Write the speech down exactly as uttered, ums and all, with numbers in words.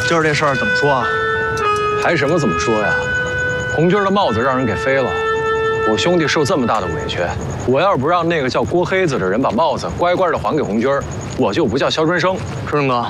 今儿这事儿怎么说啊？ 还什么怎么说呀？红军的帽子让人给飞了，我兄弟受这么大的委屈，我要是不让那个叫郭黑子的人把帽子乖乖的还给红军，我就不叫肖春生。 春生哥，